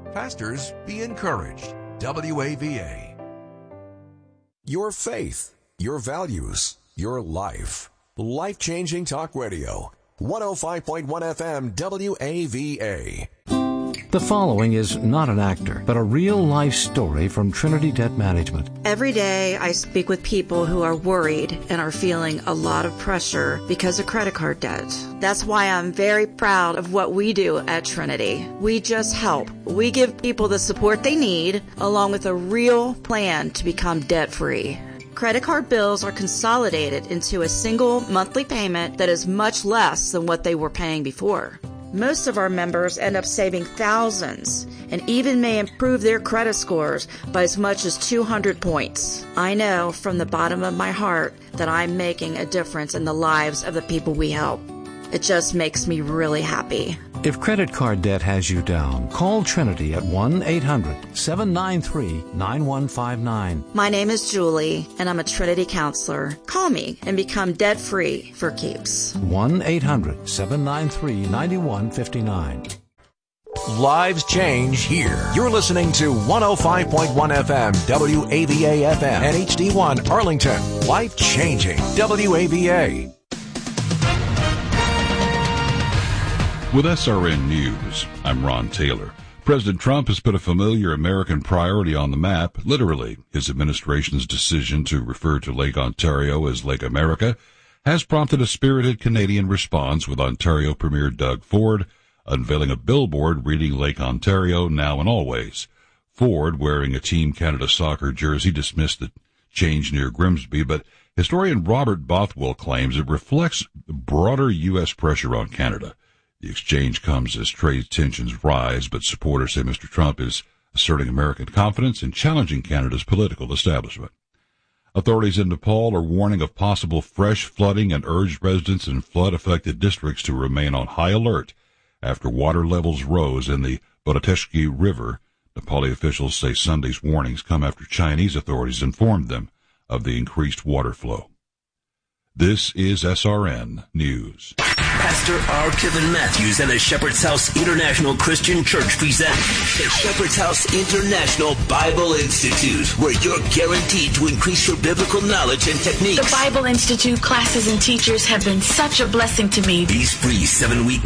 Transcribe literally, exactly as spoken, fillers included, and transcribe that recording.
Pastors, be encouraged. W A V A. Your faith, your values, your life. Life-changing talk radio. one oh five point one F M W A V A. The following is not an actor, but a real-life story from Trinity Debt Management. Every day I speak with people who are worried and are feeling a lot of pressure because of credit card debt. That's why I'm very proud of what we do at Trinity. We just help. We give people the support they need, along with a real plan to become debt-free. Credit card bills are consolidated into a single monthly payment that is much less than what they were paying before. Most of our members end up saving thousands and even may improve their credit scores by as much as two hundred points. I know from the bottom of my heart that I'm making a difference in the lives of the people we help. It just makes me really happy. If credit card debt has you down, call Trinity at one eight hundred seven nine three nine one five nine. My name is Julie, and I'm a Trinity counselor. Call me and become debt-free for keeps. one eight hundred seven nine three nine one five nine. Lives change here. You're listening to one oh five point one F M, W A V A F M, and H D one Arlington. Life changing. W A V A. With S R N News, I'm Ron Taylor. President Trump has put a familiar American priority on the map, literally. His administration's decision to refer to Lake Ontario as Lake America has prompted a spirited Canadian response, with Ontario Premier Doug Ford unveiling a billboard reading Lake Ontario now and always. Ford, wearing a Team Canada soccer jersey, dismissed the change near Grimsby, but historian Robert Bothwell claims it reflects broader U S pressure on Canada. The exchange comes as trade tensions rise, but supporters say Mister Trump is asserting American confidence and challenging Canada's political establishment. Authorities in Nepal are warning of possible fresh flooding and urged residents in flood-affected districts to remain on high alert after water levels rose in the Boteshki River. Nepali officials say Sunday's warnings come after Chinese authorities informed them of the increased water flow. This is S R N News. Pastor R. Kevin Matthews and the Shepherd's House International Christian Church present the Shepherd's House International Bible Institute, where you're guaranteed to increase your biblical knowledge and techniques. The Bible Institute classes and teachers have been such a blessing to me. These free seven-week